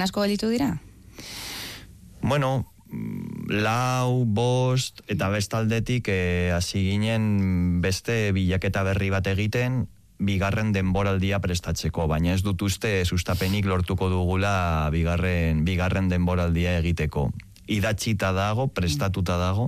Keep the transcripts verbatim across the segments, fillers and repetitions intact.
asko gelditu dira? Bueno, lau, bost, eta bestaldetik eh, hasi ginen beste bilaketa berri bat egiten, bigarren denboraldia prestatzeko, baina ez dut uste sustapenik lortuko dugula bigarren, bigarren denboraldia egiteko. Idatzita dago, prestatuta dago,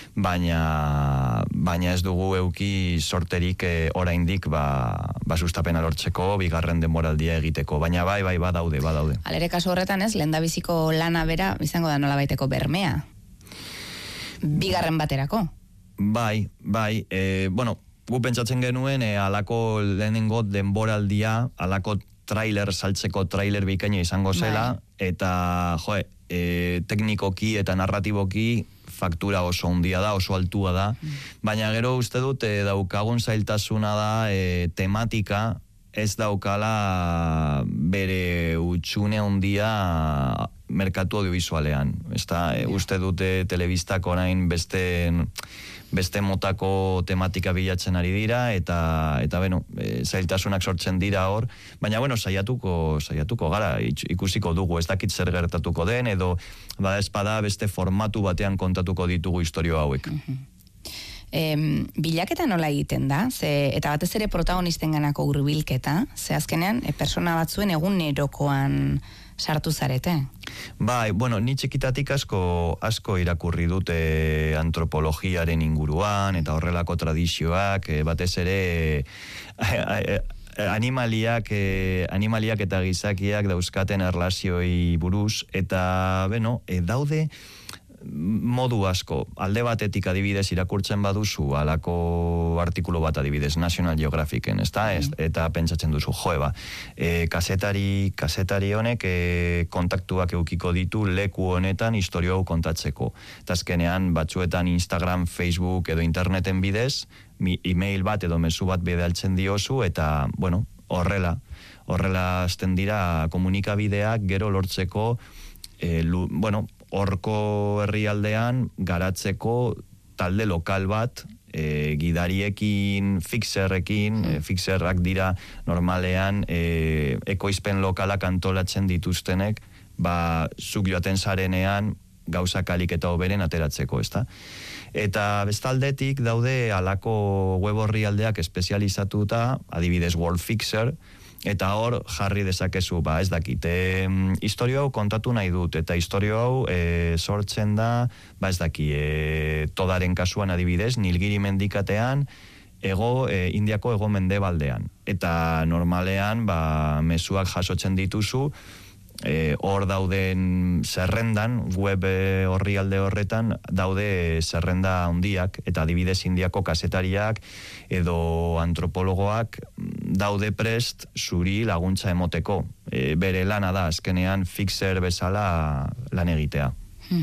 baina, baina ez dugu euki sorterik eh, oraindik ba, ba sustapena lortzeko bigarren denboraldia egiteko, baina bai, bai, badaude, badaude. Alere kasu horretan ez, lehendabiziko lana bera, izango da nolabaiteko bermea. Bigarren baterako. Bai, bai, e, bueno, gu pentsatzen genuen, e, alako lehenengo denboraldia, alako trailer, saltzeko trailer bikaina izango zela, bai. Eta, joe, e, teknikoki eta narratiboki faktura oso handia da, oso altua da, mm. baina gero uste dut e, daukagun zailtasuna da e, tematika ez daukala bere utxune handia merkatu audiovisualean. Ezta, e, uste dute telebistak orain beste beste motako tematika bilatzen ari dira, eta, eta bueno, e, zailtasunak sortzen dira hor, baina bueno, saiatuko, saiatuko gara, ikusiko dugu, ez dakit zer gertatuko den, edo bada espada beste formatu batean kontatuko ditugu istorio hauek. Uh-huh. Em, bilaketa nola egiten da, ze, eta batez ere protagonisten ganako hurbilketa, ze azkenean e, persona batzuen egunerokoan sartu zarete? Bai, bueno, ni txikitatik asko, asko irakurri dute antropologiaren inguruan, eta horrelako tradizioak, e, batez ere e, animaliak, e, animaliak eta gizakiak dauzkaten erlazioi buruz, eta, bueno, e, daude modu asko, alde batetik adibidez irakurtzen baduzu alako artikulu bat adibidez National Geographicen, ez da? Mm. Eta pentsatzen duzu, joe ba, e, kasetari, kasetari honek e, kontaktuak eukiko ditu leku honetan historio hau kontatzeko. Eta azkenean batzuetan Instagram, Facebook edo interneten bidez, mi email bat edo mezu bat bidaltzen diozu, eta, bueno, horrela, horrela azten dira komunikabideak gero lortzeko, e, lu, bueno, horko herrialdean garatzeko talde lokal bat, e, gidariekin, fixerrekin, mm. e, fixerrak dira normalean e, ekoizpen lokalak antolatzen dituztenek, ba, zuk joaten zarenean gauzak alik eta hoberen ateratzeko, ezta? Eta bestaldetik daude alako web orrialdeak espezializatuta, adibidez World Fixer, eta hor jarri dezakezu, ba, ez dakit, e, historio hau kontatu nahi dut, eta historio hau e, sortzen da, ba, ez daki, e, todaren kasuan adibidez, Nilgiri mendikatean, ego, e, Indiako ego mendebaldean. Eta normalean, ba, mezuak jasotzen dituzu, e, hor dauden zerrendan, web orrialde horretan, daude zerrenda handiak, eta adibidez Indiako kazetariak, edo antropologoak daude prest zuri laguntza emoteko. E, bere lana da, azkenean fixer bezala lan egitea.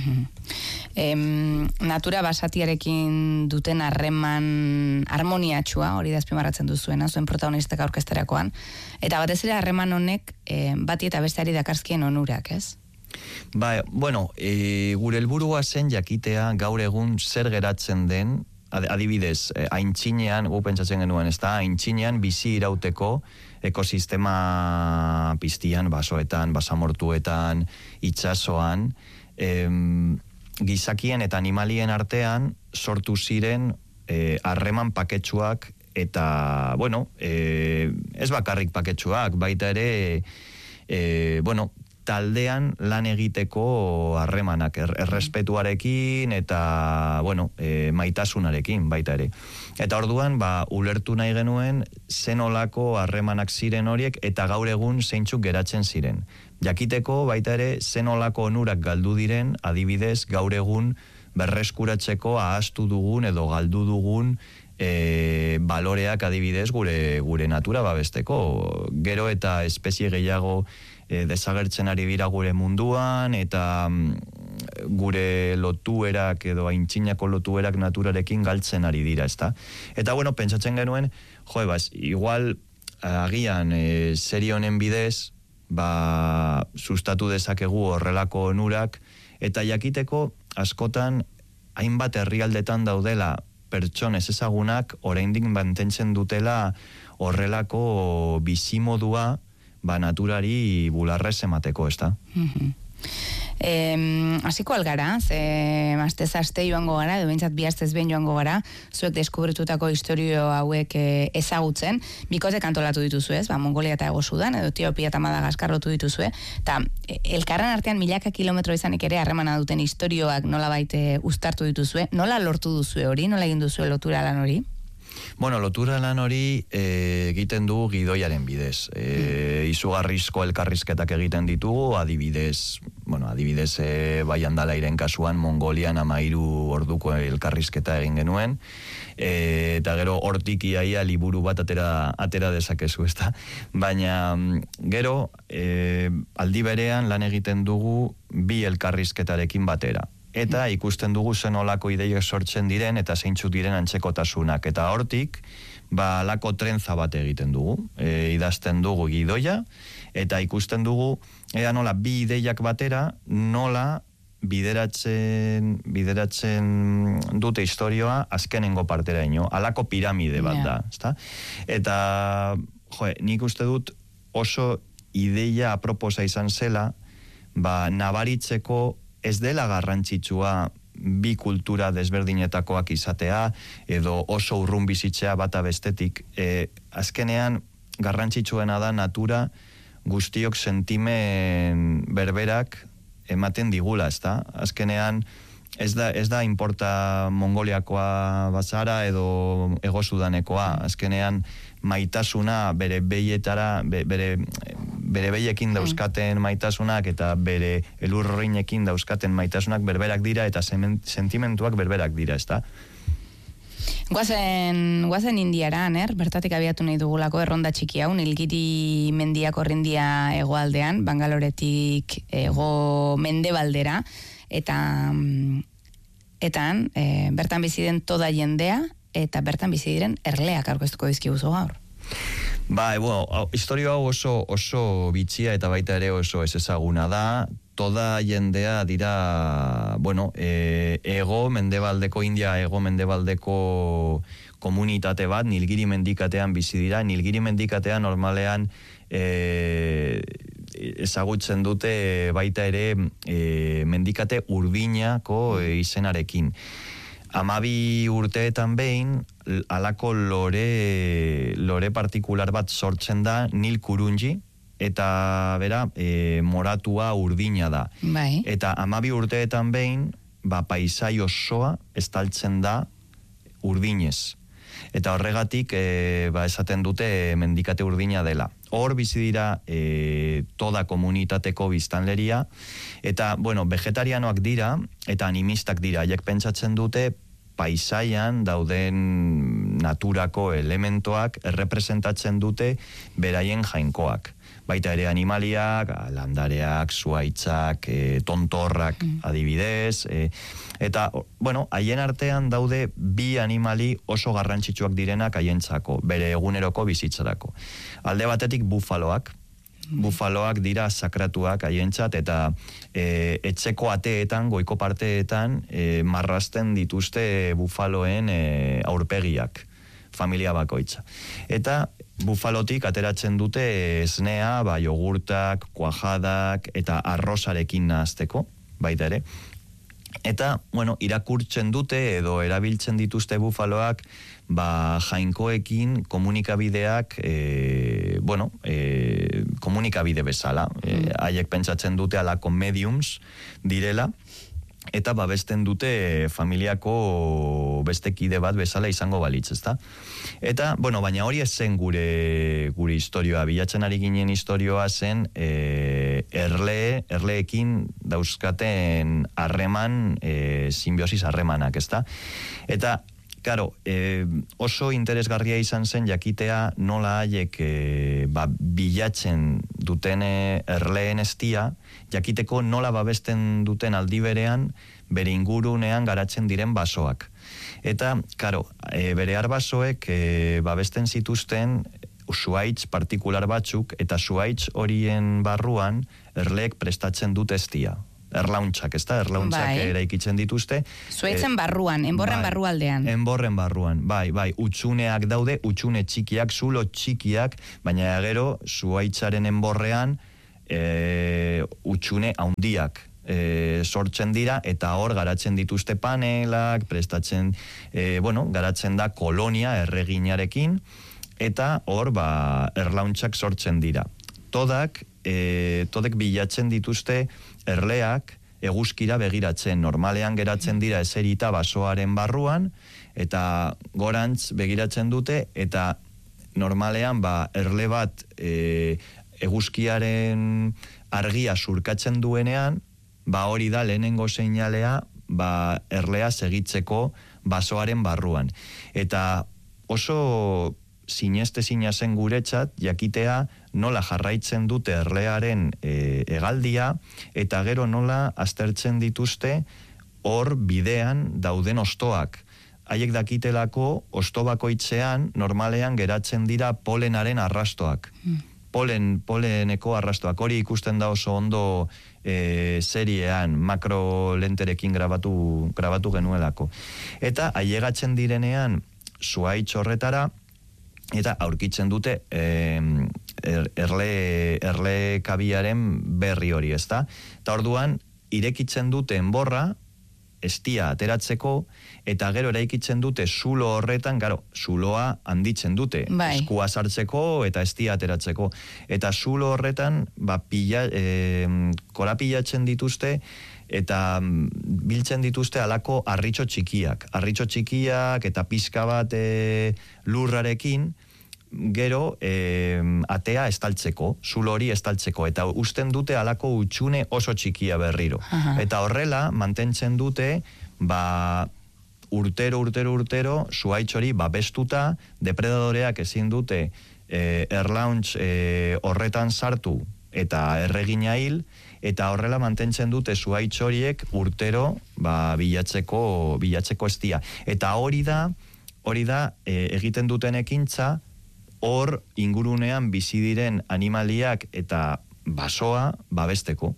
em, natura basatiarekin duten harreman harmoniatxua, hori da azpimarratzen duzuena, zuen protagonistak aurkezterakoan, eta batez ere harreman honek e, bati eta besteari dakarzkien onurak, ez? Ba, bueno, e, gure helburua zen jakitea gaur egun zer geratzen den, adibidez, aintzinean, gu pentsatzen genuen, ez da, aintzinean bizi irauteko ekosistema piztian, basoetan, basamortuetan, itsasoan, em, gizakien eta animalien artean sortu ziren harreman e, paketsuak, eta, bueno, e, ez bakarrik paketsuak, baita ere, e, bueno, taldean lan egiteko harremanak, er, errespetuarekin eta, bueno, e, maitasunarekin baita ere. Eta orduan, ba, ulertu nahi genuen zenolako harremanak ziren horiek eta gaur egun zeintzuk geratzen ziren. Jakiteko baita ere zenolako onurak galdu diren, adibidez, gaur egun berreskuratzeko ahaztu dugun edo galdu dugun e, baloreak adibidez gure, gure natura babesteko. Gero eta espezie gehiago E, desagertzen ari dira gure munduan, eta mm, gure lotuerak edo aintzinako lotuerak naturarekin galtzen ari dira, ezta? Eta bueno, pentsatzen genuen, joe, baz, igual agian e, serie honen bidez, ba, sustatu dezakegu horrelako onurak, eta jakiteko askotan hainbat herrialdetan daudela pertsonez ezagunak oraindik mantentzen dutela horrelako bizimodua, ba, naturari bularrez emateko, ez da? Mhm. Eh, asiko algara, ze astez aste joango gara, edo behintzat bi astez behin joango gara, zuek deskubritutako historio hauek eh, ezagutzen, bikotek antolatu dituzu ez, ba, Mongolia eta Hego Sudan, edo Etiopia eta Madagaskar lotu dituzue, eta eh, elkarren artean milaka kilometro izanik ere harremana duten historioak nola baite uztartu dituzue, nola lortu duzue hori, nola egin duzue lotura lan hori? Bueno, lotura lan hori e, egiten dugu gidoiaren bidez. E, izugarrizko elkarrizketak egiten ditugu, adibidez, bueno, adibidez e, bai handalairen kasuan Mongolian amairu orduko elkarrizketa egin genuen, e, eta gero hortik iaia liburu bat atera, atera dezakezu, ezta? Baina gero e, aldi berean lan egiten dugu bi elkarrizketarekin batera. Eta ikusten dugu zen olako ideiak sortzen diren eta zeintzuk diren antzekotasunak. Eta hortik, ba, lako trenza bat egiten dugu. E, idazten dugu gidoia, eta ikusten dugu, ea nola, bi ideiak batera, nola bideratzen, bideratzen dute historioa azkenengo partera ino. Alako piramide bat da. Ezta? Eta, jo, nik uste dut oso ideia aproposa izan zela, ba, nabaritzeko ez dela garrantzitsua bi kultura desberdinetakoak izatea, edo oso urrun bizitzea bata bestetik. E, azkenean, garrantzitsuena da natura guztiok sentimen berberak ematen digula, ezta? Azkenean, ez da, ez da importa Mongoliakoa bazara edo Hego Sudanekoa. Azkenean, maitasuna bere behietara, bere... bere behiekin dauzkaten maitasunak eta bere elurrinekin dauzkaten maitasunak berberak dira eta sentimentuak berberak dira, ezta? Guazen, guazen Indiara, ner, bertatik abiatu nahi dugulako erronda txiki hau, Nilgiri mendiak horrendia hegoaldean, Bangaloretik hego mendebaldera, eta etan, e, bertan bizi den toda jendea, eta bertan bizi diren erleak aurkeztuko dizkiguzu gaur. Ba, e, bueno, historio hau oso, oso bitxia eta baita ere oso ez ezaguna da. Toda jendea dira, bueno, e, ego mendebaldeko, India ego mendebaldeko komunitate bat, Nilgiri mendikatean bizi dira. Nilgiri mendikatean normalean e, ezagutzen dute baita ere e, mendikate urdinako e, izenarekin. Amabi urteetan behin, alako lore, lore partikular bat sortzen da, Nil Kurunji, eta bera, e, moratua urdina da. Bai. Eta amabi urteetan behin, ba, paisai osoa estaltzen da urdinez. Eta horregatik, e, ba, esaten dute mendikate urdina dela. Hor bizi dira e, toda komunitateko biztanleria, eta, bueno, vegetarianoak dira, eta animistak dira. Haiek pentsatzen dute paisaian dauden naturako elementoak errepresentatzen dute beraien jainkoak. Baita ere animaliak, landareak, zuaitzak, e, tontorrak adibidez, e, eta, bueno, haien artean daude bi animali oso garrantzitsuak direnak haientzako, bere eguneroko bizitzarako. Alde batetik bufaloak, bufaloak dira sakratuak haientzat, eta e, etxeko ateetan, goiko parteetan, e, marrazten dituzte bufaloen e, aurpegiak, familia bakoitza. Eta bufalotik ateratzen dute esnea, ba, jogurtak, kuajadak eta arrozarekin nahazteko, baita ere. Eta, bueno, irakurtzen dute edo erabiltzen dituzte bufaloak, ba, jainkoekin komunikabideak, e, bueno, e, komunikabide bezala. E, haiek pentsatzen dute alako mediums direla, eta babesten dute familiako beste kide bat bezala izango balitz, ezta? Eta, bueno, baina hori ez zen gure, gure historioa, bilatzen ari ginen historioa zen e, erle, erleekin dauzkaten harreman, e, simbiosis harremanak, ezta? Eta, Karo, e, oso interesgarria izan zen jakitea nola haiek e, ba, bilatzen duten erleen estia, jakiteko nola babesten duten aldi berean bere ingurunean garatzen diren basoak. Eta, karo, e, bere arbasoek e, babesten zituzten zuaitz partikular batzuk, eta zuaitz horien barruan erleek prestatzen dut estia. erlauntzak, ez da, erlauntzak bai. eraikitzen dituzte. Zuaitzen barruan, enborren bai, barrualdean. Enborren barruan, bai, bai, utxuneak daude, utxune txikiak, zulo txikiak, baina gero, zuaitzaren enborrean, e, utxune haundiak e, sortzen dira, eta hor garatzen dituzte panelak, prestatzen, e, bueno, garatzen da kolonia erreginarekin, eta hor, ba, erlauntzak sortzen dira. Todak, e, todek bilatzen dituzte erleak eguzkira begiratzen. Normalean geratzen dira eserita basoaren barruan, eta gorantz begiratzen dute, eta normalean ba, erle bat e, eguzkiaren argia surkatzen duenean, ba hori da lehenengo seinalea ba, erlea segitzeko basoaren barruan. Eta oso sineste sinazen guretzat, jakitea nola jarraitzen dute erlearen e, egaldia, eta gero nola aztertzen dituzte hor bidean dauden ostoak. Haiek dakitelako osto bakoitzean normalean geratzen dira polenaren arrastoak. Mm. Polen, poleneko arrastoak. Hori ikusten da oso ondo e, seriean, makro lenterekin grabatu, grabatu genuelako. Eta haiegatzen direnean zuaitz horretara, eta aurkitzen dute eh, erle, erle kabiaren berri hori, ezta? Eta orduan, irekitzen dute enborra, estia ateratzeko, eta gero eraikitzen dute zulo horretan, gero, zuloa handitzen dute, bai. Eskua sartzeko eta estia ateratzeko. Eta zulo horretan, ba, pila, eh, korapilatzen dituzte, eta biltzen dituzte alako harritxo txikiak. Harritxo txikiak eta pizka bat e, lurrarekin, gero e, atea estaltzeko, zulo hori estaltzeko, eta usten dute alako utxune oso txikia berriro. Aha. Eta horrela, mantentzen dute, ba, urtero, urtero, urtero, zuaitz hori babestuta, depredadoreak ezin dute e, erlauntz e, horretan sartu, eta erregina hil, eta horrela mantentzen dute zuaitz horiek urtero ba, bilatzeko, bilatzeko estia. Eta hori da, hori da e, egiten duten ekintza, hor ingurunean bizi diren animaliak eta basoa babesteko.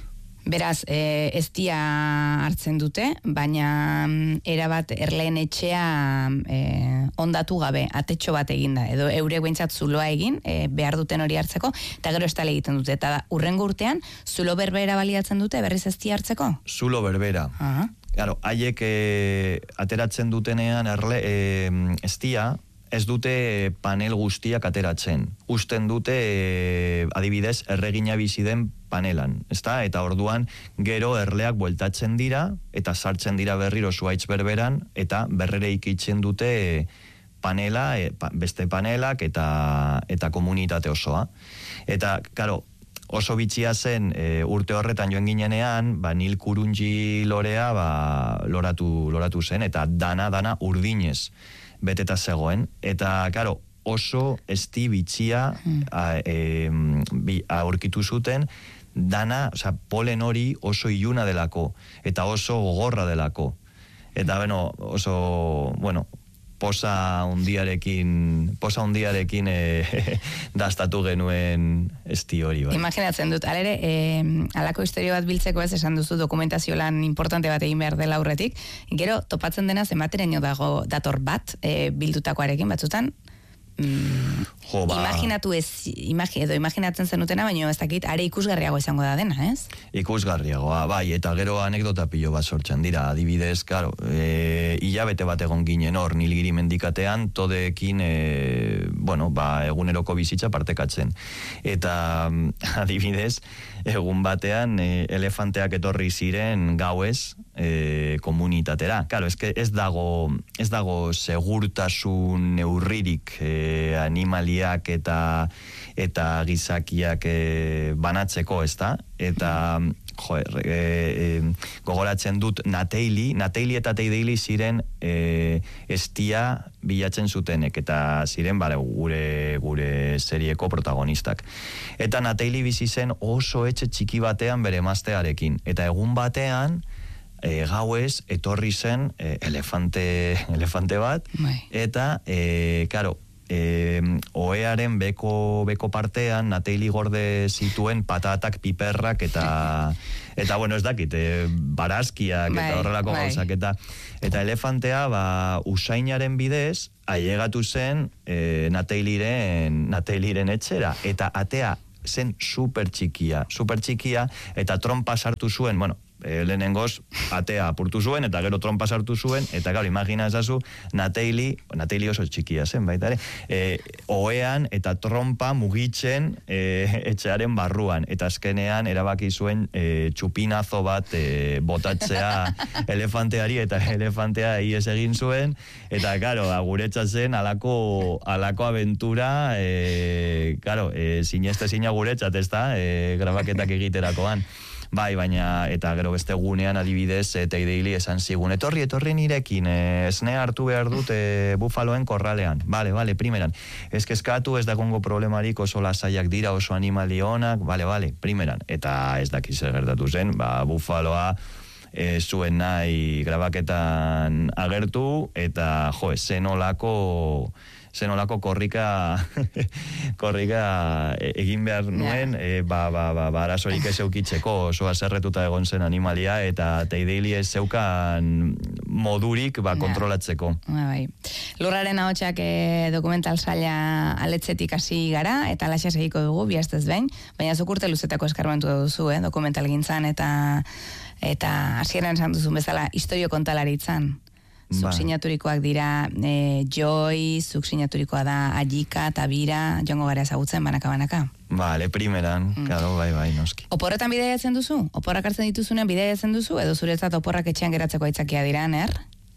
Beraz, e, estia hartzen dute, baina erabat erleen etxea e, ondatu gabe, atetxo bat eginda, edo eure guentzat zuloa egin, e, behar duten hori hartzeko, eta gero estale egiten dute. Eta urrengo urtean, zulo berbera baliatzen dute, berriz estia hartzeko? Zulo berbera. Aha. Claro, haiek e, ateratzen dutenean erle, e, estia, ez dute panel guztiak ateratzen. Usten dute, e, adibidez, erregina bizi den panelan, ezta? Eta orduan, gero erleak bueltatzen dira, eta sartzen dira berriro zuaitz berberan, eta berrere ikitzen dute panela, e, pa, beste panelak, eta, eta komunitate osoa. Eta, karo, oso bitxia zen e, urte horretan joan ginenean, ba, nil kurunji lorea ba, loratu, loratu zen, eta dana-dana urdinez beteta zegoen, eta, karo, oso esti bitxia a, e, bi, aurkitu zuten, dana, oza, polen hori oso iluna delako, eta oso gogorra delako. Eta, bueno, oso, bueno, posa hundiarekin, posa hundiarekin e, dastatu genuen esti hori. Bai. Imaginatzen dut, alere, e, alako historio bat biltzeko ez esan duzu dokumentazio lan importante bat egin behar dela aurretik, gero topatzen dena zenbatereño dago dator bat e, bildutakoarekin batzutan, Mm, jo, ba. Imaginatu ez, imagi, edo imaginatzen zenutena, baina ez dakit, are ikusgarriago izango da dena, ez? Ikusgarriagoa, bai, eta gero anekdota pilo bat sortzen dira, adibidez, karo, e, hilabete bat egon ginen hor, nilgiri mendikatean, todekin, e, bueno, ba, eguneroko bizitza partekatzen. Eta, adibidez, egun batean, e, elefanteak etorri ziren gauez, e, komunitatera. Karo, ez, ez dago, ez dago segurtasun neurririk, e, animaliak eta eta gizakiak e, banatzeko, ezta? Eta jo, e, e, gogoratzen dut Nateili, Nateili eta Teideili ziren e, estia bilatzen zutenek, eta ziren bare, gure gure serieko protagonistak. Eta Nateili bizi zen oso etxe txiki batean bere emaztearekin, eta egun batean E, gauez etorri zen e, elefante, elefante bat, Mai. Eta, e, karo, e, oearen beko, beko partean Nateili gorde zituen patatak, piperrak eta eta bueno, ez dakit, e, barazkiak bai, eta horrelako bai. gauzak, eta, eta elefantea, ba, usainaren bidez, ailegatu zen e, Nateiliren, Nateiliren etxera, eta atea zen super txikia, super txikia, eta trompa sartu zuen, bueno, E, lehenengoz, atea apurtu zuen, eta gero trompa sartu zuen, eta gaur, imagina ezazu, Nateili, Nateili oso txikia zen, baita ere, e, oean eta trompa mugitzen e, etxearen barruan, eta azkenean erabaki zuen e, txupinazo bat e, botatzea elefanteari, eta elefantea ies egin zuen, eta, karo, guretzatzen alako, alako aventura, e, karo, e, sineste zina guretzat, ez da, e, grabaketak egiterakoan. Bai, baina, eta gero beste gunean adibidez, e, Teideili esan zigun, etorri, etorri nirekin, e, esne hartu behar dut e, bufaloen korralean. Bale, bale, primeran. Ez kezkatu, ez dagongo problemarik, oso lasaiak dira, oso animali honak, bale, bale, primeran. Eta ez dakiz gertatu zen, ba, bufaloa e, zuen nahi grabaketan agertu, eta, jo, zenolako... zenolako korrika korrika egin behar nuen, yeah. e, ba, ba, ba, ba, arazorik ez eukitzeko, oso azerretuta egon zen animalia, eta Teideili ez zeukan modurik ba, kontrolatzeko. Yeah. Bai. Lurraren ahotsak e, dokumental saila aletzetik hasi gara, eta laxa segiko dugu, bihaztez behin, baina zuk urte luzetako eskarmentu duzu, eh, dokumental gintzan, eta eta hasieran esan duzun bezala, historio kontalaritzan. Zuk sinaturikoak dira e, Joy, zuk sinaturikoa da Ajika, Tabira, joango gara ezagutzen banaka-banaka. Vale, primeran, mm. Claro, bai, bai, noski. Oporretan bidaiatzen duzu? Oporrak hartzen dituzunen bidaiatzen duzu? Edo zuretzat oporrak etxean geratzeko aitzakia dira, ner?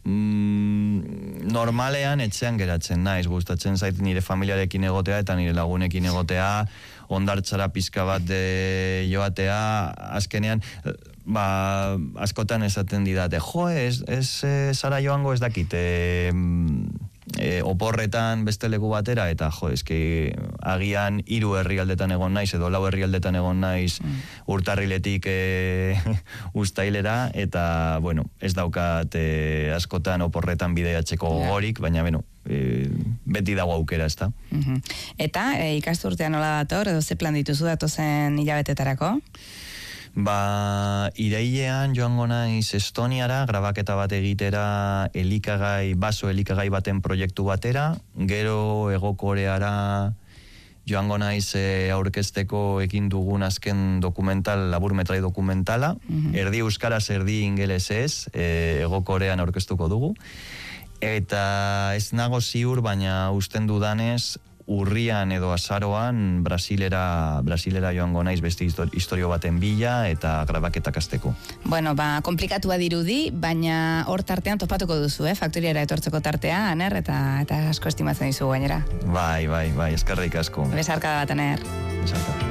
Mm, normalean etxean geratzen naiz, gustatzen zait nire familiarekin egotea eta nire lagunekin egotea, ondartzara pizka bat de joatea, azkenean... Ba, askotan esaten didate, jo, ez, ez e, zara joango ez dakit, e, e, oporretan beste leku batera, eta jo, ezke agian hiru herrialdetan egon naiz, edo lau herrialdetan egon naiz mm. urtarriletik e, uztailera, eta, bueno, ez daukat e, askotan oporretan bideiatzeko gogorik, yeah. Baina, bueno, e, beti dago aukera, ez da. Mm-hmm. Eta, e, ikasturtean nola dator, edo ze plan dituzu datozen hilabetetarako? Ba, irailean joango naiz Estoniara, grabaketa bat egitera elikagai, baso elikagai baten proiektu batera, gero Hego Koreara joango naiz e, aurkezteko egin dugun azken dokumental, laburmetrai dokumentala, mm-hmm. erdi euskaraz, erdi ingelesez, e, Hego Korean aurkeztuko dugu, eta ez nago ziur, baina usten dudanez, urrian edo azaroan Brasilera, Brasilera joango naiz beste historio baten bila eta grabaketak hasteko. Bueno, ba, komplikatua dirudi, baina hor tartean topatuko duzu, eh? Faktoriara etortzeko tartea, Aner, eta, eta asko estimatzen dizu gainera. Bai, bai, bai, eskerrik asko. Besarkada bat, Aner. Besarkada.